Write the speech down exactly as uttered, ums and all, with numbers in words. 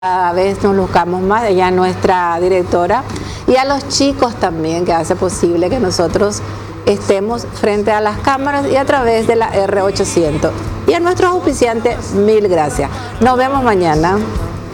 cada vez nos buscamos más, ella es nuestra directora, y a los chicos también, que hace posible que nosotros estemos frente a las cámaras y a través de la R ochocientos. Y a nuestros auspiciantes, mil gracias. Nos vemos mañana.